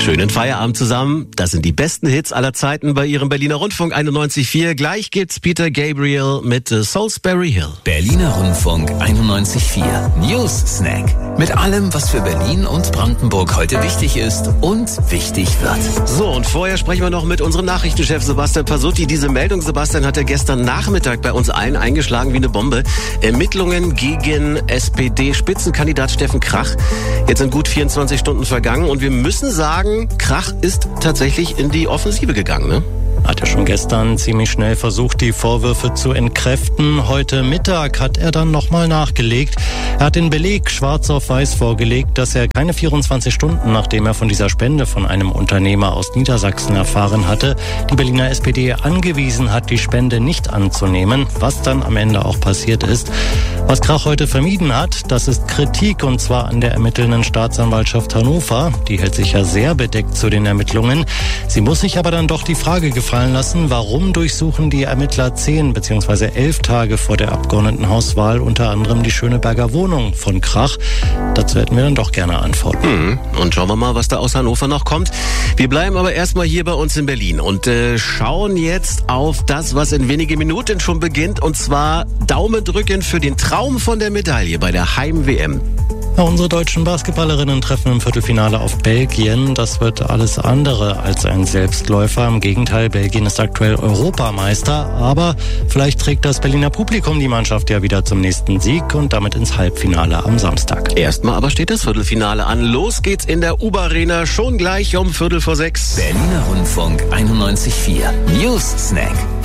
Schönen Feierabend zusammen. Das sind die besten Hits aller Zeiten bei Ihrem Berliner Rundfunk 91.4. Gleich gibt's Peter Gabriel mit Salisbury Hill. Berliner Rundfunk 91.4. News Snack. Mit allem, was für Berlin und Brandenburg heute wichtig ist und wichtig wird. So, und vorher sprechen wir noch mit unserem Nachrichtenchef Sebastian Pasutti. Diese Meldung, Sebastian, hat er gestern Nachmittag bei uns allen eingeschlagen wie eine Bombe. Ermittlungen gegen SPD-Spitzenkandidat Steffen Krach. Jetzt sind gut 24 Stunden vergangen und wir müssen sagen, Krach ist tatsächlich in die Offensive gegangen, ne? Hat er schon gestern ziemlich schnell versucht, die Vorwürfe zu entkräften. Heute Mittag hat er dann nochmal nachgelegt. Er hat den Beleg schwarz auf weiß vorgelegt, dass er keine 24 Stunden, nachdem er von dieser Spende von einem Unternehmer aus Niedersachsen erfahren hatte, die Berliner SPD angewiesen hat, die Spende nicht anzunehmen, was dann am Ende auch passiert ist. Was Krach heute vermieden hat, das ist Kritik, und zwar an der ermittelnden Staatsanwaltschaft Hannover. Die hält sich ja sehr bedeckt zu den Ermittlungen. Sie muss sich aber dann doch die Frage gefallen lassen, warum durchsuchen die Ermittler 10 bzw. 11 Tage vor der Abgeordnetenhauswahl unter anderem die Schöneberger Wohnung von Krach? Dazu hätten wir dann doch gerne Antworten. Und schauen wir mal, was da aus Hannover noch kommt. Wir bleiben aber erstmal hier bei uns in Berlin und schauen jetzt auf das, was in wenigen Minuten schon beginnt, und zwar Daumen drücken für den Traum von der Medaille bei der Heim-WM. Ja, unsere deutschen Basketballerinnen treffen im Viertelfinale auf Belgien. Das wird alles andere als ein Selbstläufer. Im Gegenteil, Belgien ist aktuell Europameister. Aber vielleicht trägt das Berliner Publikum die Mannschaft ja wieder zum nächsten Sieg und damit ins Halbfinale am Samstag. Erstmal aber steht das Viertelfinale an. Los geht's in der U-Arena schon gleich um 5:45. Berliner Rundfunk 91.4. News Snack.